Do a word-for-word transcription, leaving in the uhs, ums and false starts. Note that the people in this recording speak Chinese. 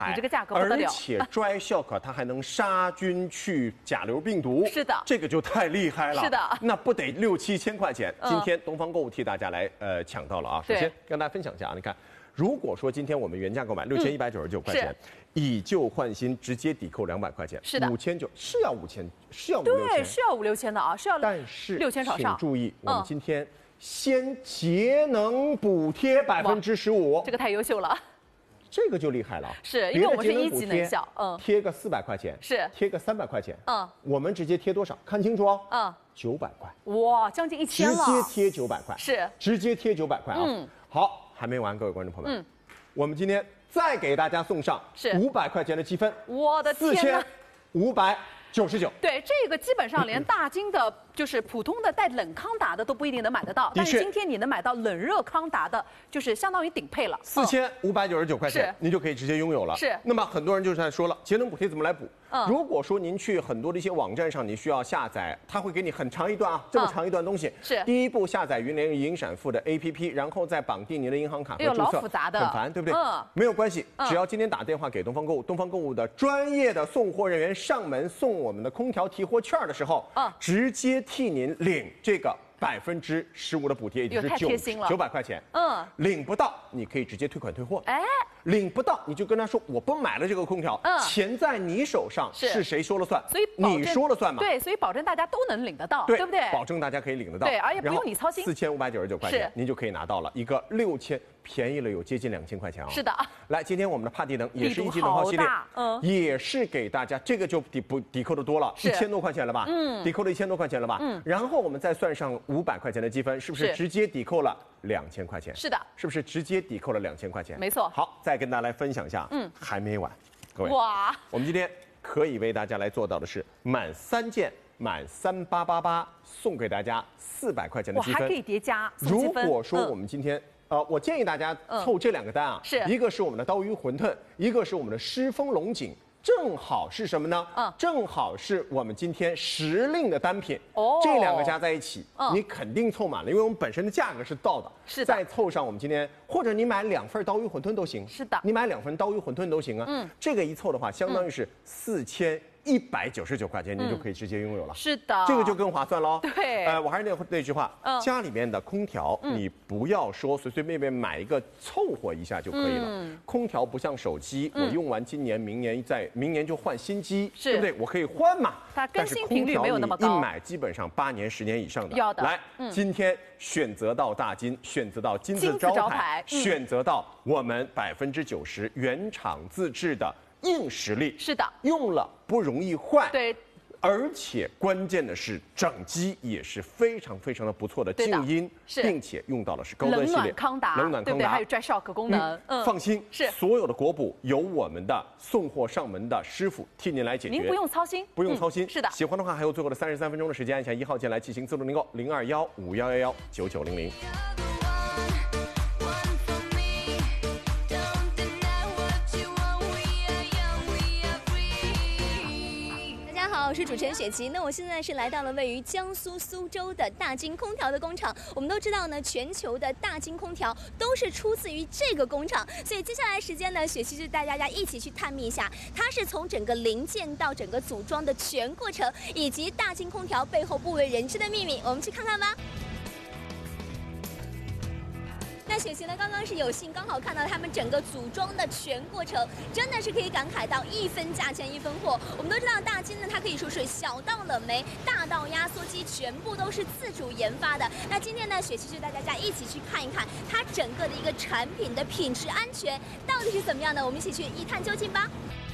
你这个价格不得了。 而且 Dry Shock 它还能杀菌去甲流病毒。 是的， 这个就太厉害了。 是的， 那不得六七千块钱？今天东方购物替大家来呃抢到了啊！首先跟大家分享一下啊，你看。 如果说今天我们原价购买六千一百九十九块钱，以旧换新，直接抵扣两百块钱， 是的， 五千九是要五千，是要五六千， 对，是要五六千的啊，是要， 但是六千朝上。 请注意，我们今天先节能补贴百分之十五， 这个太优秀了， 这个就厉害了。 是因为我们是一级能效，嗯， 贴个四百块钱， 是贴个三百块钱， 嗯， 我们直接贴多少？看清楚哦， 嗯， 九百块， 哇，将近一千了， 直接贴九百块， 是， 直接贴九百块啊。 嗯， 好，还没完，各位观众朋友们， 嗯。 我们今天再给大家送上是五百块钱的积分， 我的天哪， 四千五百九十九。 对，这个基本上连大金的，就是普通的带冷康达的都不一定能买得到，但是今天你能买到冷热康达的，就是相当于顶配了。 四千五百九十九块钱，您就可以直接拥有了。 是。 那么很多人就在说了，节能补贴怎么来补？ 嗯， 如果说您去很多的一些网站上，你需要下载，它会给你很长一段啊，这么长一段东西。 是。 第一步下载云联银闪付的 A P P， 然后再绑定您的银行卡和注册。 老复杂的， 很烦，对不对？嗯。没有关系，只要今天打电话给东方购物，东方购物的专业的送货人员上门送我们的空调提货券的时候，嗯，直接替您领这个。 百分之十五的补贴，也就是九九百块钱。嗯，领不到你可以直接退款退货。哎，领不到你就跟他说，我不买了这个空调，嗯，钱在你手上，是谁说了算？ 所以你说了算嘛？ 对，所以保证大家都能领得到，对不对？ 保证大家可以领得到， 对，而且不用你操心。 四千五百九十九块钱，您就可以拿到了一个六千，便宜了有接近两千块钱啊。 是的。 来，今天我们的帕蒂能也是一级能耗系列，嗯，也是给大家这个就抵不抵扣的多了，一千多块钱了吧？嗯，抵扣了一千多块钱了吧？嗯，然后我们再算上五百块钱的积分。 是不是直接抵扣了两千块钱？ 是的， 是不是直接抵扣了两千块钱？ 没错。 好，再跟大家来分享一下，嗯，还没完，各位， 哇， 我们今天可以为大家来做到的是，满三件满三八八八送给大家四百块钱的积分， 还可以叠加。 如果说我们今天。 呃，我建议大家凑这两个单啊， 是一个是我们的刀鱼馄饨，一个是我们的狮峰龙井。 正好是什么呢？嗯，正好是我们今天时令的单品。哦，这两个加在一起，嗯，你肯定凑满了，因为我们本身的价格是到的。 是的。 再凑上我们今天，或者你买两份刀鱼馄饨都行。 是的。 你买两份刀鱼馄饨都行啊。嗯。这个一凑的话，相当于是四千一百九十九块钱，您就可以直接拥有了。 是的。 这个就更划算喽。 对。 呃，我还是那那句话，家里面的空调，你不要说随随便便买一个凑合一下就可以了。空调不像手机，我用完今年、明年再明年就换新。 新机对不对？我可以换嘛， 它更新频率没有那么高。 一买基本上八年、十年以上的。 要的。 来，今天选择到大金，选择到金字招牌，选择到我们百分之九十原厂自制的硬实力。 是的， 用了不容易坏。 对。 而且关键的是，整机也是非常非常的不错的静音，并且用到的是高端系列冷暖康达， 冷暖康达， 还有 Dry Shock 功能。 嗯，放心， 是所有的国补由我们的送货上门的师傅替您来解决， 您不用操心， 不用操心。 是的， 喜欢的话还有最后的三十三分钟的时间，按下一号键来进行自动订购，零二幺五幺幺幺九九零零。 我是主持人雪琪，那我现在是来到了位于江苏苏州的大金空调的工厂。我们都知道呢，全球的大金空调都是出自于这个工厂，所以接下来时间呢，雪琪就带大家一起去探秘一下，它是从整个零件到整个组装的全过程，以及大金空调背后不为人知的秘密，我们去看看吧。 那雪琪呢？刚刚是有幸刚好看到他们整个组装的全过程，真的是可以感慨到一分价钱一分货。我们都知道大金呢，它可以说是小到冷媒，大到压缩机，全部都是自主研发的。那今天呢，雪琪就带大家一起去看一看它整个的一个产品的品质安全到底是怎么样的，我们一起去一探究竟吧。